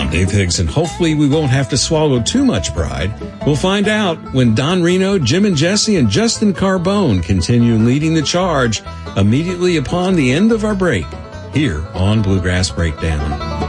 I'm Dave Higgs, and hopefully we won't have to swallow too much pride. We'll find out when Don Reno, Jim and Jesse, and Justin Carbone continue leading the charge immediately upon the end of our break here on Bluegrass Breakdown.